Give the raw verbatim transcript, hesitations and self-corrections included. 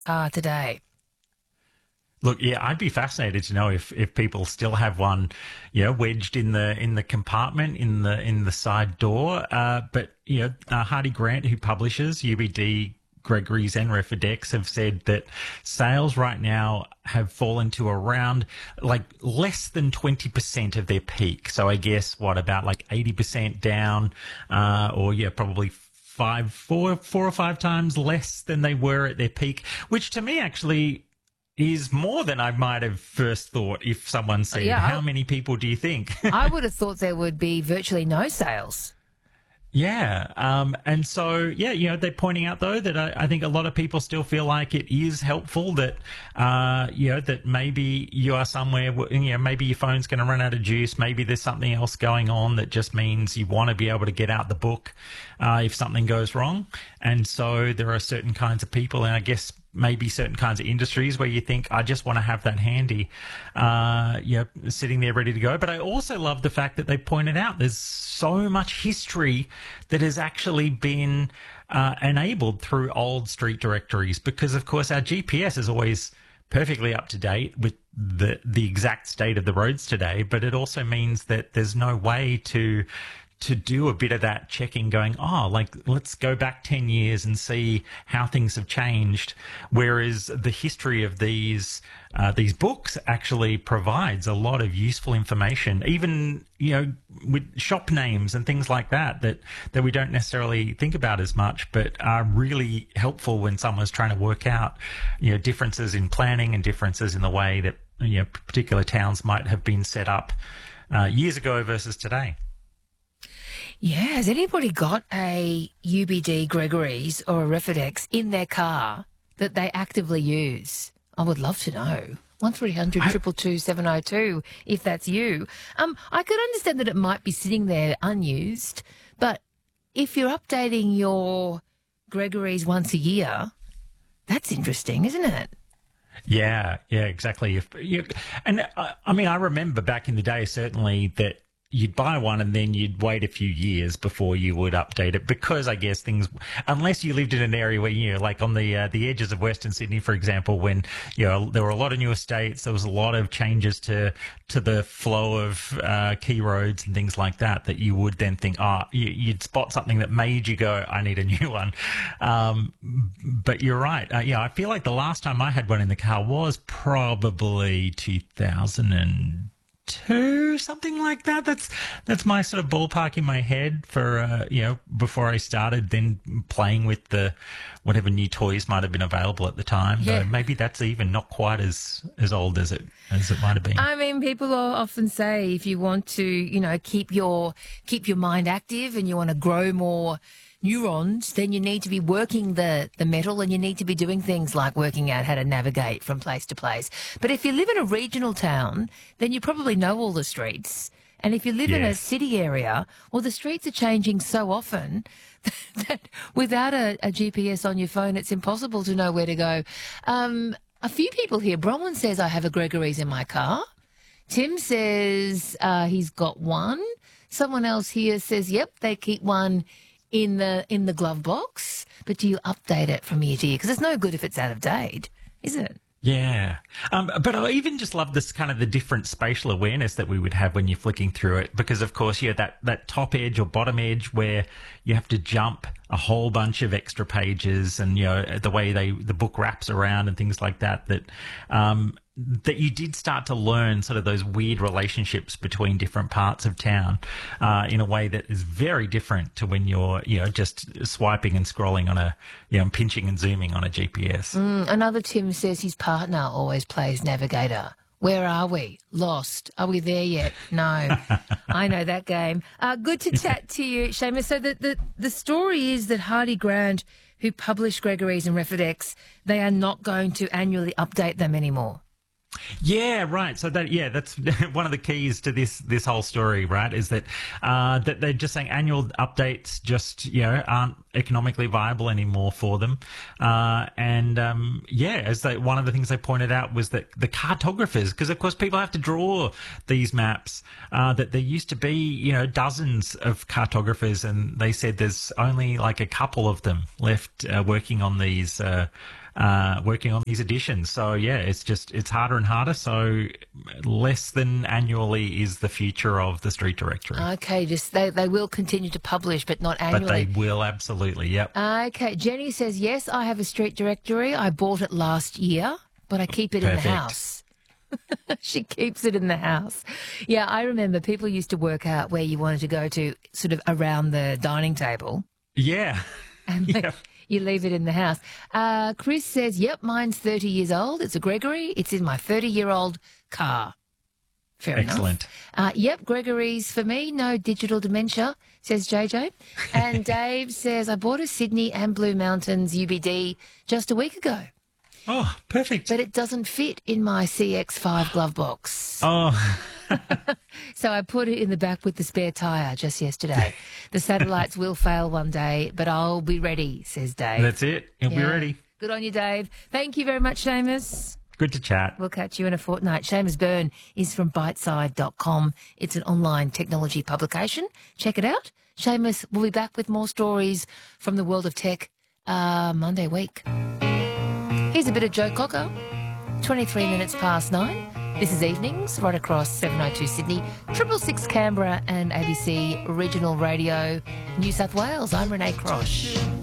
uh, today? Look, yeah, I'd be fascinated to know if, if people still have one, you know, wedged in the in the compartment in the in the side door. Uh, but you know, uh, Hardy Grant, who publishes U B D, Gregory's, and Refidex, have said that sales right now have fallen to around like less than twenty percent of their peak. So I guess what, about like eighty percent down, uh, or yeah, probably five, four, four or five times less than they were at their peak, which to me actually is more than I might have first thought. If someone said, Yeah, how I, many people do you think? I would have thought there would be virtually no sales. Yeah. Um, and so, yeah, you know, they're pointing out, though, that I, I think a lot of people still feel like it is helpful that, uh, you know, that maybe you are somewhere, you know, maybe your phone's going to run out of juice. Maybe there's something else going on that just means you want to be able to get out the book uh, if something goes wrong. And so there are certain kinds of people, and I guess maybe certain kinds of industries where you think, I just want to have that handy, uh, you know, sitting there ready to go. But I also love the fact that they pointed out there's so much history that has actually been uh, enabled through old street directories, because, of course, our G P S is always perfectly up to date with the the exact state of the roads today, but it also means that there's no way to to do a bit of that checking, going, oh, like, let's go back ten years and see how things have changed. Whereas the history of these, uh, these books actually provides a lot of useful information, even, you know, with shop names and things like that, that, that we don't necessarily think about as much, but are really helpful when someone's trying to work out, you know, differences in planning and differences in the way that, you know, particular towns might have been set up, uh, years ago versus today. Yeah, has anybody got a U B D Gregory's or a Refidex in their car that they actively use? I would love to know. One three hundred two two two seven oh two if that's you. Um, I could understand that it might be sitting there unused, but if you're updating your Gregory's once a year, that's interesting, isn't it? Yeah, yeah, exactly. If you, and uh, I mean, I remember back in the day, certainly, that you'd buy one and then you'd wait a few years before you would update it, because I guess things, unless you lived in an area where, you know, like on the uh, the edges of Western Sydney, for example, when, you know, there were a lot of new estates, there was a lot of changes to to the flow of uh, key roads and things like that, that you would then think, oh, you, you'd spot something that made you go, I need a new one. Um, but you're right. Uh, yeah, I feel like the last time I had one in the car was probably two thousand two, something like that. That's that's my sort of ballpark in my head for uh, you know, before I started then playing with the whatever new toys might have been available at the time. Yeah. Though maybe that's even not quite as as old as it as it might have been. I mean, people often say if you want to, you know, keep your keep your mind active and you want to grow more neurons, then you need to be working the, the metal, and you need to be doing things like working out how to navigate from place to place. But if you live in a regional town, then you probably know all the streets. And if you live in a Yes. city area, well, the streets are changing so often that without a, a G P S on your phone, it's impossible to know where to go. Um, a few people here, Bronwyn says, I have a Gregory's in my car. Tim says uh, he's got one. Someone else here says, yep, they keep one in the in the glove box. But do you update it from year to year? Because it's no good if it's out of date, is it? Yeah. Um, but I even just love this kind of the different spatial awareness that we would have when you're flicking through it, because of course, yeah, that, that top edge or bottom edge where you have to jump a whole bunch of extra pages, and, you know, the way they, the book wraps around and things like that, that, um, that you did start to learn sort of those weird relationships between different parts of town, uh, in a way that is very different to when you're, you know, just swiping and scrolling on a, you know, pinching and zooming on a G P S. Mm, another Tim says his partner always plays Navigator. Where are we? Lost. Are we there yet? No. I know that game. Uh, good to chat to you, Seamus. So the, the, the story is that Hardy Grant, who published Gregory's and Refidex, they are not going to annually update them anymore. Yeah, right. So that, yeah, that's one of the keys to this this whole story, right? Is that uh, that they're just saying annual updates just, you know, aren't economically viable anymore for them. Uh, and um, yeah, as they, one of the things they pointed out was that the cartographers, because of course people have to draw these maps, uh, that there used to be, you know, dozens of cartographers, and they said there's only like a couple of them left uh, working on these. Uh, uh, working on these editions. So yeah, it's just it's harder and harder. So less than annually is the future of the Street Directory. Okay, just they, they will continue to publish, but not annually. But they will absolutely, yep. Okay, Jenny says, yes, I have a Street Directory. I bought it last year, but I keep it Perfect. in the house. She keeps it in the house. Yeah, I remember people used to work out where you wanted to go to sort of around the dining table. Yeah. And yeah. like, you leave it in the house. Uh, Chris says, yep, mine's thirty years old. It's a Gregory. It's in my thirty-year-old car. Fair Excellent. enough. Uh, yep, Gregory's for me. No digital dementia, says J J. And Dave says, I bought a Sydney and Blue Mountains U B D just a week ago. Oh, perfect. But it doesn't fit in my C X five glove box. Oh. So I put it in the back with the spare tyre just yesterday. The satellites will fail one day, but I'll be ready, says Dave. That's it. You'll Yeah. be ready. Good on you, Dave. Thank you very much, Seamus. Good to chat. We'll catch you in a fortnight. Seamus Byrne is from biteside dot com. It's an online technology publication. Check it out. Seamus will be back with more stories from the world of tech uh, Monday week. Here's a bit of Joe Cocker. twenty-three minutes past nine. This is Evenings, right across seven oh two Sydney, triple six Canberra and A B C Regional Radio, New South Wales. I'm Renee Crosh.